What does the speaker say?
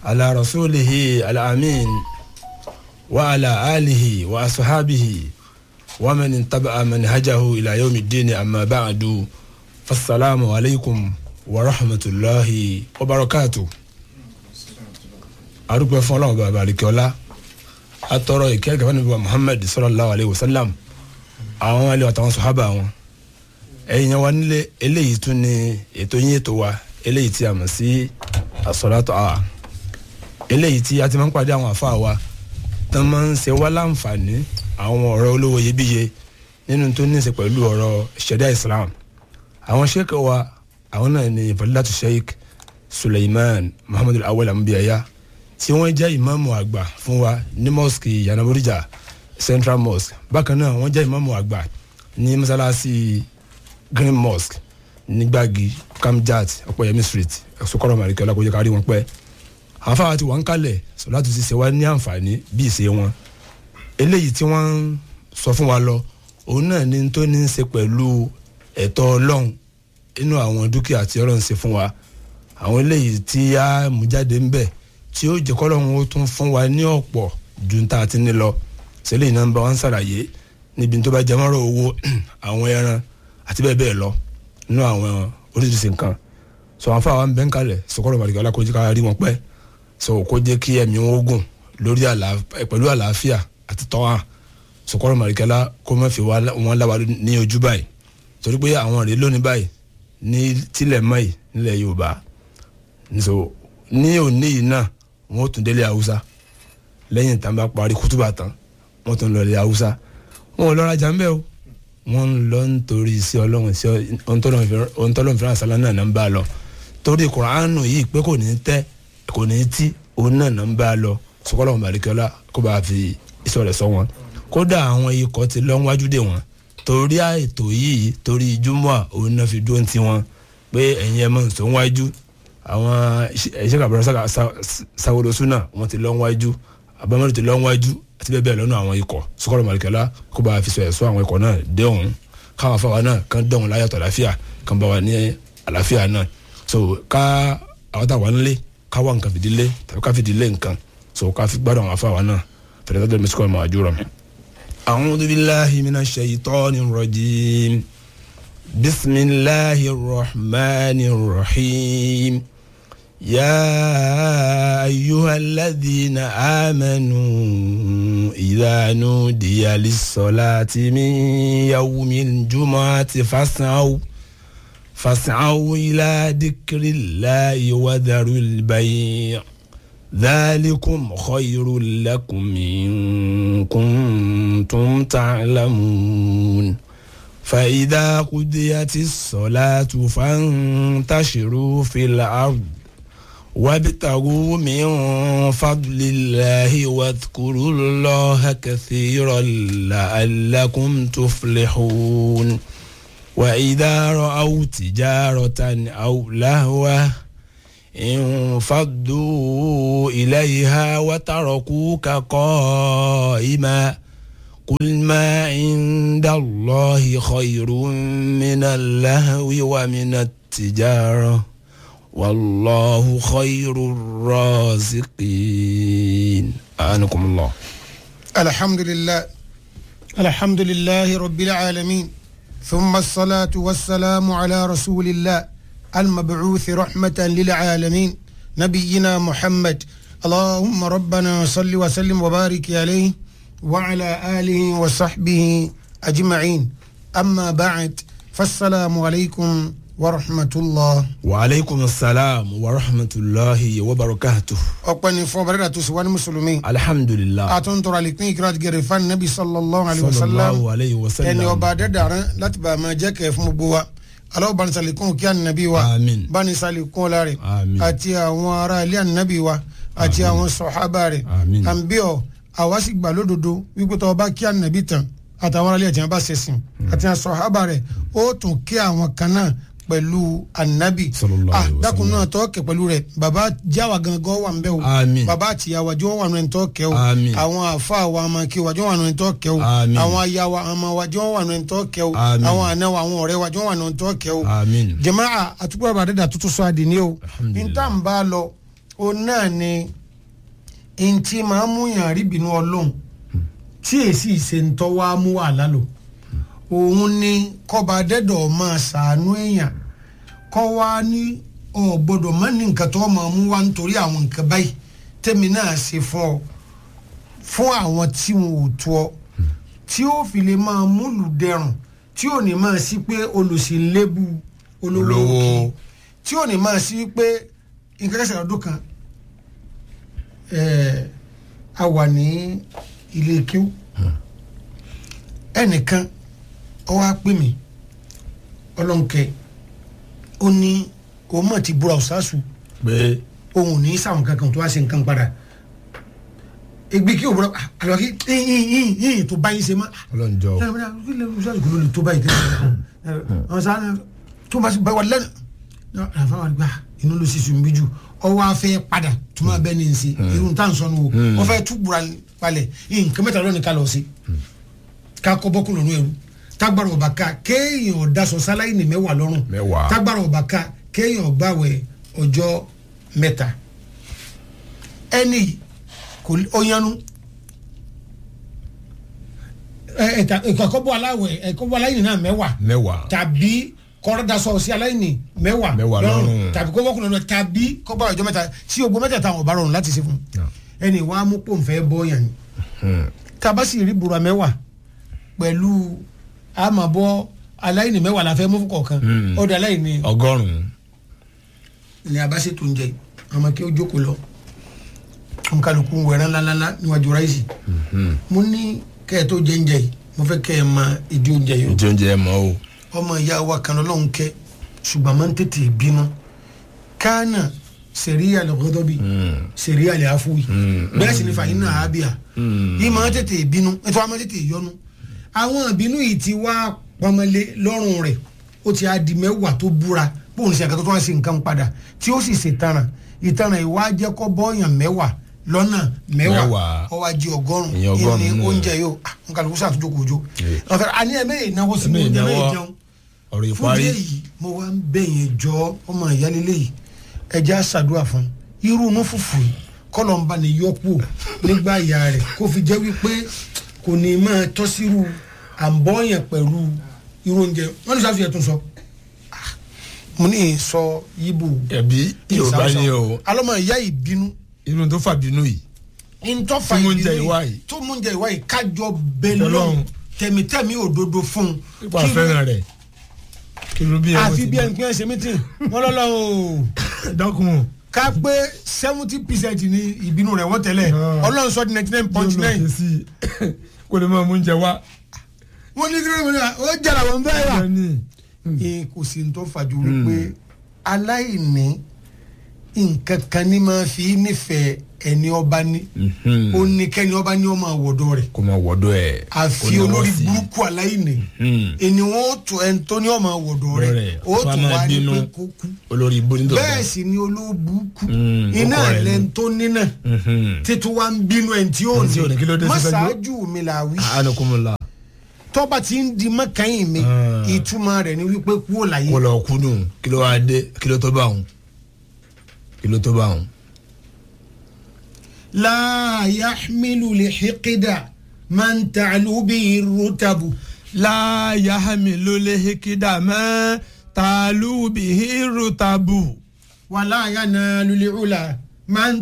على رسوله الأمين وعلى آله وأصحابه ومن اتبع منهجه إلى يوم الدين أما بعد فالسلام عليكم ورحمة الله وبركاته. أرجو فلان بارك الله أترى كيف محمد صلى الله عليه وسلم àwọn alẹ́ àtàwọn sọ̀hábà wọn ẹ̀yin wa nílé eléyìí tún ní ètò yín ètò wa eléyìí tí a mọ̀ sí àsọ̀látọ̀ àwà eléyìí tí a ti máa ń pàdé àwọn àfáà wa tán máa ń ṣe wá láǹfààní àwọn ọ̀rọ̀ olówó iyebíye nínú tó ní í ṣe pẹ̀lú ọ̀rọ̀ ṣẹ̀dá Islam. àwọn sheikh wa àwọn náà ní Fadilatu Sheikh Suleiman Muhammadu Awwal Amubiyaya tí wọ́n jẹ́ ìmáàmù àgbà fún wa ní mosque Yanaborija Central Mosque. Bákan náà wọ́n jẹ́ ìmáàmù àgbà ní mọ́sálásí Green Mosque ní Gbági Kamjat Ọ̀pọ̀yẹmí Street Sokoro Marike ọlákòjé kárí wọn pẹ́. àwọn afáwa ti wà ń kalẹ̀ sọ̀látù ti ṣe wá ní àǹfààní bí ìṣe wọn. eléyìí tí wọ́n ń sọ fún wa lọ òun náà ní tó ní í ṣe pẹ̀lú ẹ̀tọ́ Ọlọ́run inú àwọn dúkìá tí Ọlọ́run ṣe fún wa. àwọn eléyìí tí a mú jáde ń bẹ̀ tí ó jẹ́ k'Ọlọ́run ó tún fún wa ní ọ̀pọ̀ ju ń ta ti ní lọ. sẹ́lẹ̀ iná ń bá wọn ṣàlàyé níbi tó bá jẹ mọ́rọ̀ owó àwọn ẹran àti bẹ́ẹ̀ bẹ́ẹ̀ lọ nínú àwọn oríṣiríṣi nǹkan. sọ àwọn fáwọn ń bẹ́ ń kalẹ̀ Sokoro Marike ọlákòjé ká rí wọn pẹ́ sọ kó jẹ́ kí ẹ̀mí wọn gùn lórí pẹ̀lú àlàáfíà àti tọ́hán. Sokoro Marike ọlá kó má fi wọn láwa ní ojú báyìí torí pé àwọn rèé lónìí báyìí ní tilẹ̀ mọ́yì nílẹ̀ Yorùbá ní òní yìí náà wọn ó tún délé Haúsá lẹ́yìn tá a bá parí kútúbà tán wọ́n tún lọ ilẹ̀ Haúsá wọn ò lọ rajà ń bẹ́ o wọ́n ń lọ nítorí sí Ọlọ́run sí ọ̀ntọ́lọ́run fẹ́ràn sálá náà ń bá a lọ torí Kùránù yìí pé kò ní tẹ́ kò ní tí òun náà ń bá a lọ Sokoro Marike ọlá kó bá a fi iṣọ́ rẹ̀ sọ wọn. kódà àwọn ikọ̀ ti lọ wájú dé wọn torí ètò yìí torí júmọ́ òun náà fi dúró ti wọn pé ẹ̀yin ẹ̀ mọ̀ nsọ wájú àwọn ẹ̀ṣẹ́ kàbọ̀rọ̀ Sáwọ́dọ̀sù náà wọ́n ti lọ wájú Abamadu ti lọ wájú àti bẹ́ẹ̀ bẹ́ẹ̀ lọ́nà àwọn ikọ̀ Sokoro Marike ọlá kó bá a fi sọ ẹ̀sọ́ àwọn ikọ̀ náà dé ọ̀hún káwọn afáwa náà kàn dọ̀hún láyàtọ̀ àlàáfíà kàn bá wa ní àlàáfíà náà so ká àwọn táwa nílé ká wà nǹkan fìdílé tàbí ká fìdílé nǹkan so ká fi gbádùn àwọn afáwa náà fẹ̀rẹ̀ tó dẹ̀ Sokoro máa jùrọ̀ mi. A'udhu billahi minash shaytanir rajim bismillahir rahmanir rahim. يا أيها الذين آمنوا إذا نودي للصلاة من يوم الجمعة فاسعوا إلى ذكر الله وذروا البيع ذلكم خير لكم إن كنتم تعلمون فإذا قضيت الصلاة فانتشروا في الأرض وابتغوا من فضل الله واذكروا الله كثيرا لعلكم تفلحون وإذا رأوا تجارة أو لهوا انفضوا إليها وتركوك قائما قل ما عند الله خير من اللهو ومن التجارة والله خير الرازقين أعنكم الله. الحمد لله رب العالمين ثم الصلاة والسلام على رسول الله المبعوث رحمة للعالمين نبينا محمد اللهم ربنا صل وسلم وبارك عليه وعلى آله وصحبه أجمعين أما بعد فالسلام عليكم ورحمة الله. وعليكم السلام ورحمة الله وبركاته. أقبل فبركة تسوان مسلمين. الحمد لله. أتون لكني كرات جريفان النبي صلى الله عليه وسلم. أن يبادر دارا لا تبا ما جاك في مبوا. الله بان سالكون كيان النبي وا. آمين. بان سالكون لاري. آمين. أتيا وارا ليان النبي وا. أتيا وصحابة ري. آمين. أمبيو awasi gbalododo wípé tó bá kí ànábì tán àtàwọn alẹ́ àti àbá ṣẹ̀sìn àti sàhábà rẹ̀ ó tún kí àwọn kan náà pẹ̀lú ànábì dákun náà tó kẹ́ pẹ̀lú rẹ̀ bàbá jáwa gangan wà ń bẹ̀ o bàbá àtìyàwó jọ wà nù tó kẹ́ o àwọn àfa wa máa kí wa jọ wà nù tó kẹ́ o àwọn aya wa àmà wa jọ wà nù tó kẹ́ o àwọn àna wa àwọn ọ̀rẹ́ wa jọ wà nù tó kẹ́ o jàmáà àtúbọ̀ bàdé dà tuntun sọ àdìní o níta ń bá lọ o náà ni ntí máa mú yàn rí bínú ọlọ́run tí èsì ìṣèǹtọ́ wa mú wàhálà lò òun ni kọba dẹ́dọ̀ máa ṣàánú èèyàn kọ́ wa ní ọ gbọ́dọ̀ má ní nǹkan tó máa mú wa nítorí àwọn nǹkan báyìí tẹ́mi náà ṣe fún ọ fún àwọn tí wọn ò tó ọ tí ó fi lè máa múlù dẹrùn tí ò ní máa sí pé olùsìnlébù olówó òkè tí ò ní máa sí pé nǹkan kẹsàn ọdún kan a wà ní ilé kíw ẹnìkan ó wá pè mí ọlọ́nkẹ́ ó ní òun mọ̀ ti búra ọ̀sásù pé òun ò ní sáwọn kankan tó wá ṣe nǹkan padà egbe kí òwúrọ̀ àlọ́ kí yín tó báyìí ṣe mọ́ ọlọ́njọ́ kí ló lè tó báyìí tẹ́lẹ̀ ọ̀hún sáà tó bá bá wà lẹ́nu àfa wà gbà inú ló sì sùn bí jù ọwọ́ afẹ́ padà tó máa bẹ́ẹ̀ ní í ṣe irun tá à ń sọnù o wọ́n fẹ́ tú búra palẹ̀ nǹkan mẹ́ta lọ́ni ká lọ sí ká kọ́ bọ́kùn lọ́nu ẹ̀rú tágbára ọba ká kéèyàn daṣọ sáláì ní mẹ́wàá lọ́rùn tágbára ọba ká kéèyàn gbàwẹ̀ ọjọ́ mẹ́ta ẹni kò oyanu ẹ̀kọ́bọ̀ aláwẹ̀ ẹ̀kọ́bọ̀ aláìní náà mẹ́wàá tàbí kọ́rọ́dásọ sí aláìní mẹ́wàá lọ́rùn tàbí kọ́bọ̀kùn lọ́rùn tàbí kọ́bọ̀ ọjọ́ mẹ́ta tí ogbó mẹ́ta táwọn ọba rọrùn láti ṣe fún ẹni wàá mú pòǹfẹ́ bọ́ọ̀yàn ni tàbá sì rí bùrọ̀ mẹ́wàá pẹ̀lú àmàbọ̀ aláìní mẹ́wàá la fẹ́ mú fún kọ̀ọ̀kan ọ̀dọ̀ aláìní 100 ni abáṣetò ń jẹ àmọ́ kí ó jókòó lọ nkàlùkù wẹ̀rẹ̀ ńláńlá níwájú ráìsì mo ní kẹ́ ẹ tó jẹ oúnjẹ yìí mo fẹ́ kẹ́ ẹ mọ ìdí oúnjẹ yìí. ìdí oúnjẹ mọ́ o. ọmọ ìyá wa kan lọ́hùn kẹ́ ṣùgbọ́n máa ń tètè bínú kánà sẹ̀ríyà lọ́gọ́dọ́bì sẹ̀ríyà lè àfúwì bẹ́ẹ̀ sì ni fàyín náà ábíà yìí máa ń tètè bínú ètò àwọn máa ń tètè yọnu àwọn ìbínú yìí ti wá pọnmọlé lọ́rùn rẹ̀ ó ti á di mẹ́wàá tó búra bóun ṣe àkàtọ́ tó wá sí nǹkan padà tí ó sì ṣètàràn ìtàràn ìwà jẹ́ kọ́ bọ́ọ̀yàn mẹ́wàá lọ́nà mẹ́wàá ọwọ́ ajé 100 ìní oúnjẹ yóò nǹkan lóko sàtúndò kò jó ọ̀fẹ́ àní ẹ̀mẹ́ ìnáwó sí mi oúnjẹ mẹ́rin jẹun fún díẹ̀ yìí mo wá ń bẹ̀yẹn jọ ọmọ ìyálélẹ́ yìí ẹja ṣàdúrà fún irú inú fùfù yìí kọ́lọ́mbà ní yọ́pù nígbà ìyá rẹ̀ kó fi jẹ́ wípé kò ní máa tọ́ sírú àǹbọ̀yàn pẹ̀lú irú oúnjẹ wọ́n ní sáfìyà tó sọ mo ní sọ yíbù ẹbí yorùbá ni o alọ́mọ ìyá yìí bínú irun tó fà bínú yìí ntọ́fà ìbínú tó mú oúnjẹ ìwá yìí kájọ bẹ́ẹ̀ lọ́hùn tẹ̀mítẹ̀mí òdodo fún un. ipa fẹ́ràn rẹ̀ kí ló bí ẹ àfi bí ẹni pé ẹ ṣe mítìn wọn lọ́lọ́ o dọ́kun ká pé 70% ní ìbínú rẹ̀ wọ́n tẹ̀lé ọlọ́run sọ di 99.9. kò lè máa mú oúnjẹ wá. wọ́n ní kílódé wọn ó jẹ́ra wọn bẹ́ẹ̀ wá. kò sí ntọ́fà ju wípé aláìní nǹkan kan ní máa fi nífẹ̀ẹ́ ẹni ọba ní ó ní kẹ́ni ọba ní ọmọ àwọ̀dọ̀ rẹ̀ kò máa wọ̀dọ̀ ẹ̀ àfi olórí burúkú aláìní ẹni wọn ó tó ẹni tó ní ọmọ àwọ̀dọ̀ rẹ̀ ó tó wá ní pé kó kú olórí ibùdó bẹ́ẹ̀ sì ni olórí burúkú iná ẹ̀lẹ́ tó nínà títún wá ń bínú ẹ̀ tí ó ní mọ́sáájú mi là wí tọ́ba ti ń di mọ́kànyìn mi ìtumọ̀ rẹ̀ ni wípé kú ò láyé. kò lọ kú nù kí ló wá dé kí ló tó bá òun kilo tó bá wọn. la yahmilu li hiqida man ta'lu bihi rutabu. la yahmilu li hiqida man ta'lu bihi rutabu. wala yanalu li ula man.